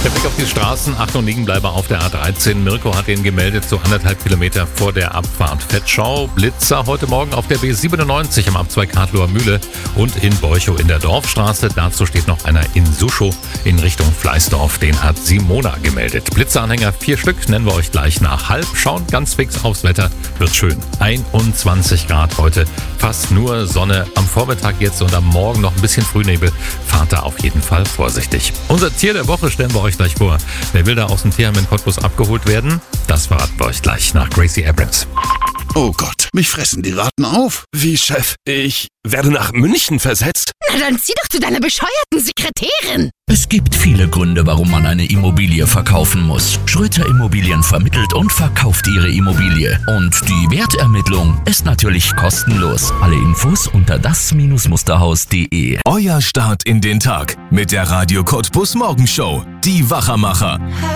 Der Blick auf die Straßen, Achtung, Liegenbleiber auf der A13. Mirko hat ihn gemeldet, so 1,5 Kilometer vor der Abfahrt Vetschau. Blitzer heute Morgen auf der B97 am Abzweig Kartloher Mühle und in Borchow in der Dorfstraße. Dazu steht noch einer in Suschow in Richtung Fleißdorf. Den hat Simona gemeldet. Blitzeranhänger 4 Stück, nennen wir euch gleich nach halb. Schauen ganz fix aufs Wetter, wird schön. 21 Grad heute, fast nur Sonne. Am Vormittag jetzt und am Morgen noch ein bisschen Frühnebel. Fahrt da auf jeden Fall vorsichtig. Unser Tier der Woche stellen wir euch gleich vor. Wer will da aus dem Tierheim in Cottbus abgeholt werden? Das verraten wir euch gleich nach Gracie Abrams. Oh Gott, mich fressen die Ratten auf. Wie, Chef? Ich werde nach München versetzt? Na dann zieh doch zu deiner bescheuerten Sekretärin. Es gibt viele Gründe, warum man eine Immobilie verkaufen muss. Schröter Immobilien vermittelt und verkauft ihre Immobilie. Und die Wertermittlung ist natürlich kostenlos. Alle Infos unter das-musterhaus.de. Euer Start in den Tag mit der Radio Cottbus Morgenshow. Die Wachermacher.